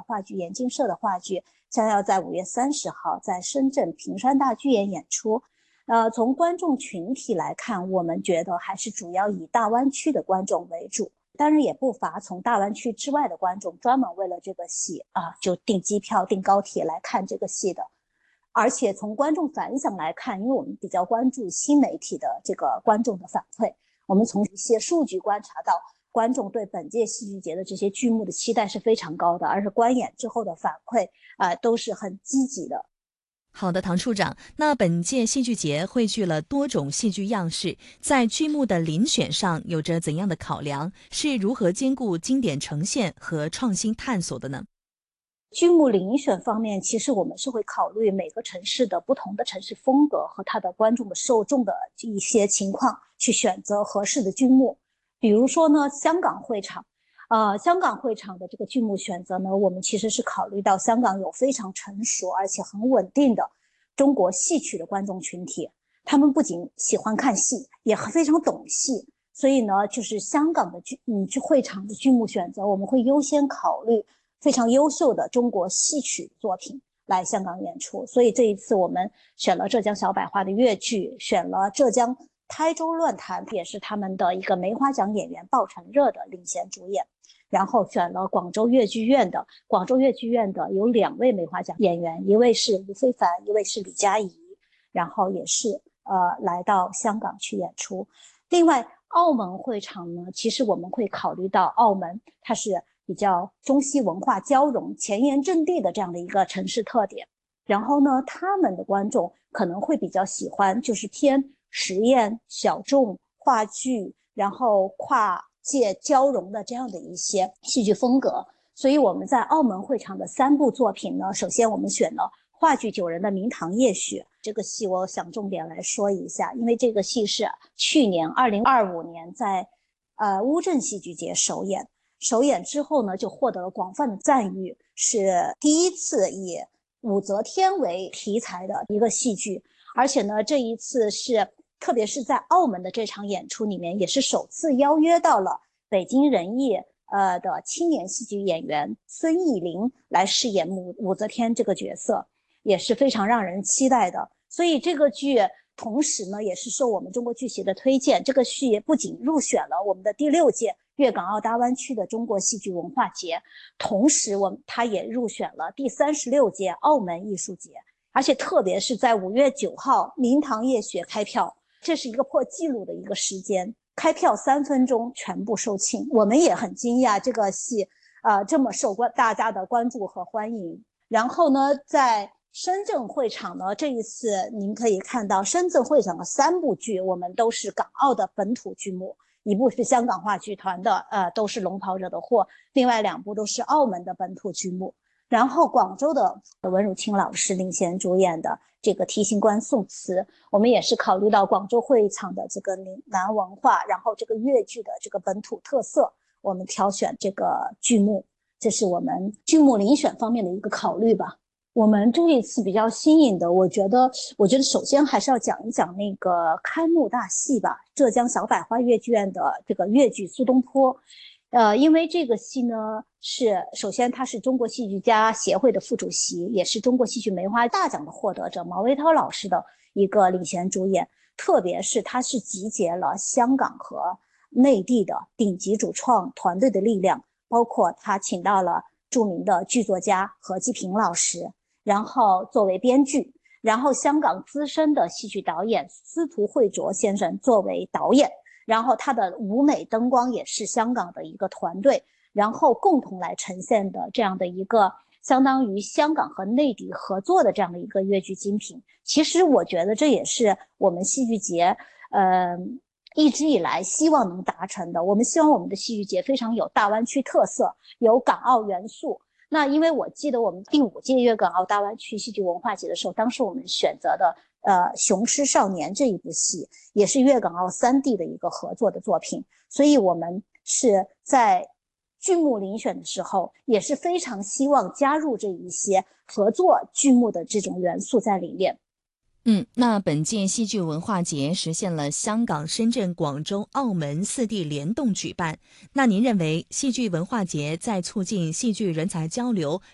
话剧眼镜社的话剧将要在5月30号在深圳平山大剧院演出。从观众群体来看，我们觉得还是主要以大湾区的观众为主，当然也不乏从大湾区之外的观众专门为了这个戏就订机票订高铁来看这个戏的。而且从观众反响来看，因为我们比较关注新媒体的这个观众的反馈，我们从一些数据观察到观众对本届戏剧节的这些剧目的期待是非常高的，而且观演之后的反馈都是很积极的。 好的，唐处长，那本届戏剧节汇聚了多种戏剧样式，在剧目的遴选上有着怎样的考量？是如何兼顾经典呈现和创新探索的呢？ 剧目遴选方面，其实我们是会考虑每个城市的不同的城市风格和它的观众的受众的一些情况，去选择合适的剧目。比如说呢，香港会场的这个剧目选择呢，我们其实是考虑到香港有非常成熟而且很稳定的中国戏曲的观众群体，他们不仅喜欢看戏，也非常懂戏，所以呢，就是香港的会场的剧目选择，我们会优先考虑非常优秀的中国戏曲作品来香港演出。所以这一次我们选了浙江小百花的粤剧，选了浙江台州乱弹，也是他们的一个梅花奖演员鲍成热的领衔主演，然后选了广州粤剧院的有2位梅花奖演员，一位是吴非凡，一位是李佳怡，然后也是来到香港去演出。另外澳门会场呢，其实我们会考虑到澳门它是比较中西文化交融、前沿阵地的这样的一个城市特点，然后呢，他们的观众可能会比较喜欢就是偏实验、小众、话剧，然后跨界交融的这样的一些戏剧风格。所以我们在澳门会场的3部作品呢，首先我们选了话剧9人的明堂夜雪，这个戏我想重点来说一下，因为这个戏是去年2025年在乌镇戏剧节首演之后呢，就获得了广泛的赞誉，是第一次以武则天为题材的一个戏剧。而且呢，这一次是特别是在澳门的这场演出里面，也是首次邀约到了北京人艺的青年戏剧演员孙艺林来饰演武则天这个角色，也是非常让人期待的。所以这个剧同时呢，也是受我们中国剧协的推荐，这个剧不仅入选了我们的第6届粤港澳大湾区的中国戏剧文化节，同时它也入选了第36届澳门艺术节。而且特别是在5月9号明堂夜雪开票，这是一个破纪录的一个时间，开票3分钟全部售罄。我们也很惊讶这个戏这么受大家的关注和欢迎。然后呢，在深圳会场呢，这一次您可以看到深圳会场的3部剧我们都是港澳的本土剧目，一部是香港话剧团的都是龙袍惹的祸，另外2部都是澳门的本土剧目。然后广州的文汝清老师领衔主演的这个提刑官宋慈，我们也是考虑到广州会场的这个岭南文化，然后这个粤剧的这个本土特色，我们挑选这个剧目，这是我们剧目遴选方面的一个考虑吧。我们这一次比较新颖的，我觉得首先还是要讲一讲那个开幕大戏吧，浙江小百花粤剧院的这个粤剧苏东坡。因为这个戏呢，首先他是中国戏剧家协会的副主席，也是中国戏剧梅花大奖的获得者毛维涛老师的一个领衔主演，特别是他是集结了香港和内地的顶级主创团队的力量，包括他请到了著名的剧作家何基平老师，然后作为编剧，然后香港资深的戏剧导演司徒惠卓先生作为导演，然后他的舞美灯光也是香港的一个团队，然后共同来呈现的这样的一个相当于香港和内地合作的这样的一个粤剧精品。其实我觉得这也是我们戏剧节一直以来希望能达成的。我们希望我们的戏剧节非常有大湾区特色，有港澳元素。那因为我记得我们第5届粤港澳大湾区戏剧文化节的时候，当时我们选择的雄狮少年这一部戏也是粤港澳3地的一个合作的作品，所以我们是在剧目遴选的时候也是非常希望加入这一些合作剧目的这种元素在里面。 那本届戏剧文化节实现了香港、深圳、广州、澳门4地联动举办。那您认为戏剧文化节在促进戏剧人才交流、